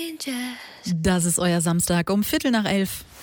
Das ist euer Samstag um 11:15.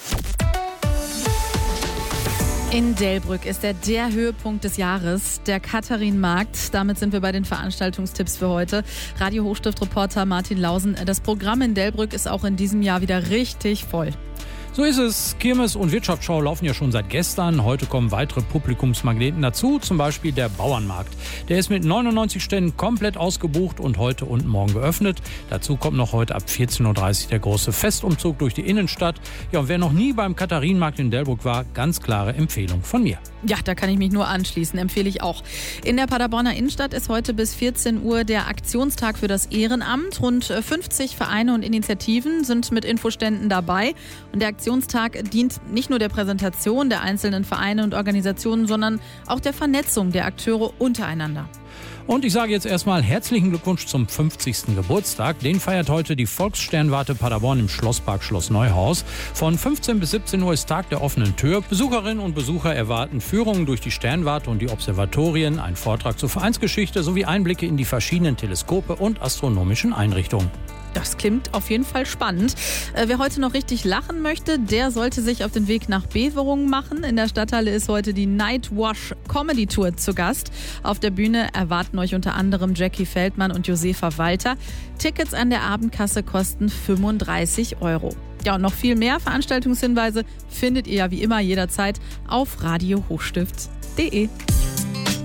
In Delbrück ist der Höhepunkt des Jahres, der Katharinenmarkt. Damit sind wir bei den Veranstaltungstipps für heute. Radio Hochstift-Reporter Martin Lausen. Das Programm in Delbrück ist auch in diesem Jahr wieder richtig voll. So ist es. Kirmes und Wirtschaftsschau laufen ja schon seit gestern. Heute kommen weitere Publikumsmagneten dazu, zum Beispiel der Bauernmarkt. Der ist mit 99 Ständen komplett ausgebucht und heute und morgen geöffnet. Dazu kommt noch heute ab 14:30 Uhr der große Festumzug durch die Innenstadt. Ja, und wer noch nie beim Katharinenmarkt in Delbrück war, ganz klare Empfehlung von mir. Ja, da kann ich mich nur anschließen, empfehle ich auch. In der Paderborner Innenstadt ist heute bis 14 Uhr der Aktionstag für das Ehrenamt. Rund 50 Vereine und Initiativen sind mit Infoständen dabei. Und der Aktionstag dient nicht nur der Präsentation der einzelnen Vereine und Organisationen, sondern auch der Vernetzung der Akteure untereinander. Und ich sage jetzt erstmal herzlichen Glückwunsch zum 50. Geburtstag. Den feiert heute die Volkssternwarte Paderborn im Schlosspark Schloss Neuhaus. Von 15 bis 17 Uhr ist Tag der offenen Tür. Besucherinnen und Besucher erwarten Führungen durch die Sternwarte und die Observatorien, einen Vortrag zur Vereinsgeschichte sowie Einblicke in die verschiedenen Teleskope und astronomischen Einrichtungen. Das klingt auf jeden Fall spannend. Wer heute noch richtig lachen möchte, der sollte sich auf den Weg nach Beverungen machen. In der Stadthalle ist heute die Nightwash Comedy Tour zu Gast. Auf der Bühne erwarten euch unter anderem Jackie Feldmann und Josefa Walter. Tickets an der Abendkasse kosten 35 €. Ja, und noch viel mehr Veranstaltungshinweise findet ihr ja wie immer jederzeit auf radiohochstift.de.